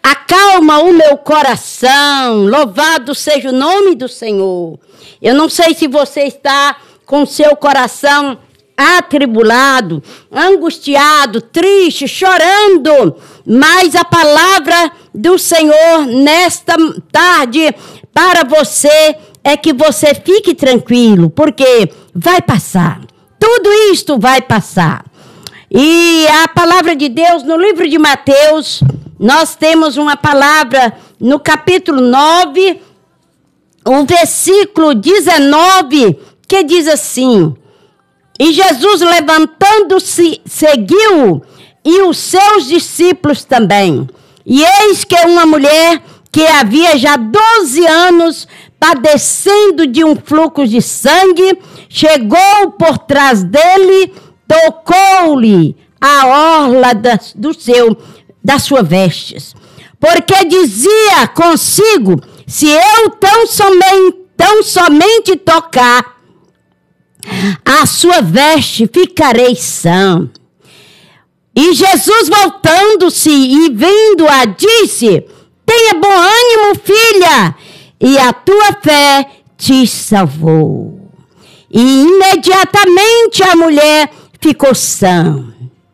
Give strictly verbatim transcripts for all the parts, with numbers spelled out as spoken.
acalma o meu coração. Louvado seja o nome do Senhor. Eu não sei se você está com seu coração atribulado, angustiado, triste, chorando, mas a palavra do Senhor nesta tarde para você é que você fique tranquilo, porque vai passar. Tudo isto vai passar. E a palavra de Deus no livro de Mateus, nós temos uma palavra no capítulo nove, o versículo dezenove, que diz assim: e Jesus, levantando-se, seguiu, e os seus discípulos também. E eis que uma mulher que havia já doze anos padecendo de um fluxo de sangue, chegou por trás dele, tocou-lhe a orla da, do seu, das suas vestes. Porque dizia consigo: se eu tão somente, tão somente tocar a sua veste, ficarei sã. E Jesus, voltando-se e vendo-a, disse: tenha bom ânimo, filha, e a tua fé te salvou. E imediatamente a mulher ficou sã.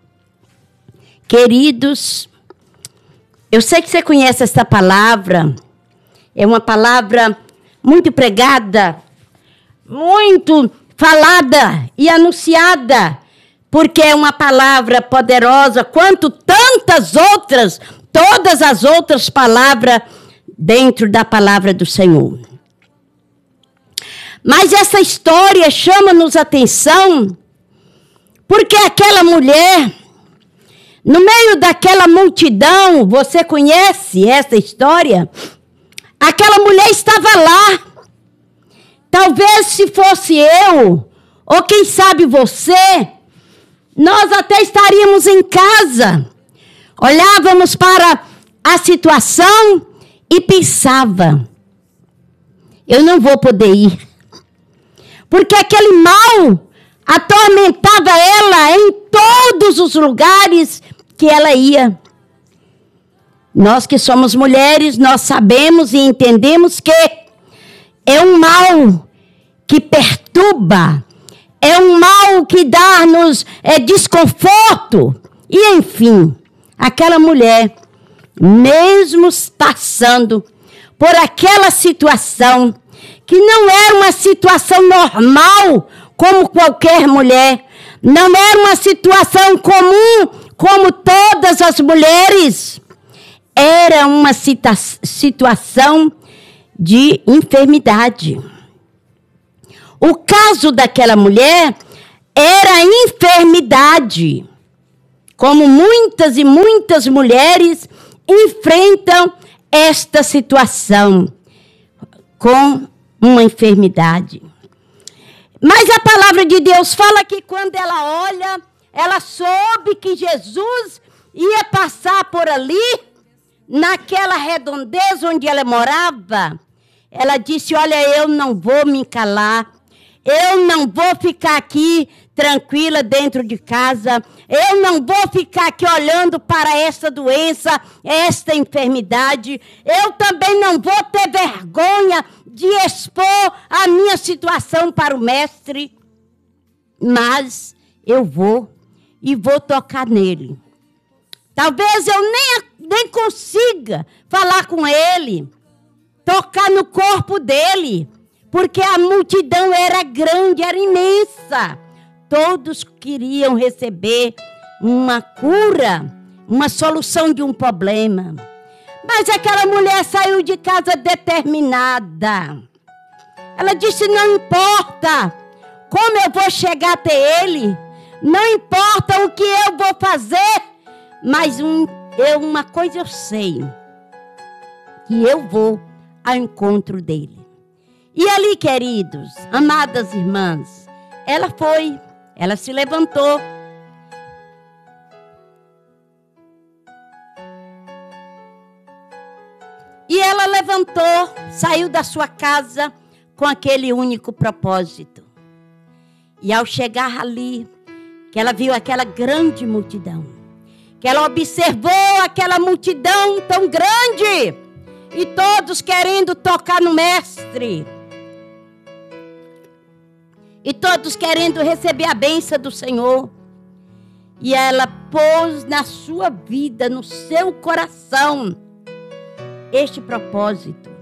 Queridos, eu sei que você conhece essa palavra. É uma palavra muito pregada, muito falada e anunciada, porque é uma palavra poderosa, quanto tantas outras, todas as outras palavras dentro da palavra do Senhor. Mas essa história chama-nos atenção, porque aquela mulher, no meio daquela multidão, você conhece essa história? Aquela mulher estava lá. Talvez se fosse eu, ou quem sabe você, nós até estaríamos em casa. Olhávamos para a situação e pensava: eu não vou poder ir. Porque aquele mal atormentava ela em todos os lugares que ela ia. Nós que somos mulheres, nós sabemos e entendemos que é um mal que perturba, é um mal que dá-nos é, desconforto. E, enfim, aquela mulher, mesmo passando por aquela situação, que não era uma situação normal, como qualquer mulher, não era uma situação comum, como todas as mulheres, era uma cita- situação de enfermidade. O caso daquela mulher era enfermidade, como muitas e muitas mulheres enfrentam esta situação com uma enfermidade. Mas a palavra de Deus fala que quando ela olha, ela soube que Jesus ia passar por ali, naquela redondeza onde ela morava. Ela disse: olha, eu não vou me calar, eu não vou ficar aqui tranquila dentro de casa, eu não vou ficar aqui olhando para essa doença, esta enfermidade, eu também não vou ter vergonha de expor a minha situação para o mestre, mas eu vou e vou tocar nele. Talvez eu nem, nem consiga falar com ele, tocar no corpo dele, porque a multidão era grande, era imensa. Todos queriam receber uma cura, uma solução de um problema. Mas aquela mulher saiu de casa determinada. Ela disse: não importa como eu vou chegar até ele, não importa o que eu vou fazer, mas um, eu, uma coisa eu sei, que eu vou ao encontro dele. E ali, queridos, amadas irmãs, ela foi, ela se levantou. E ela levantou, saiu da sua casa com aquele único propósito. E ao chegar ali, que ela viu aquela grande multidão, que ela observou aquela multidão tão grande e todos querendo tocar no mestre. E todos querendo receber a bênção do Senhor. E ela pôs na sua vida, no seu coração, este propósito.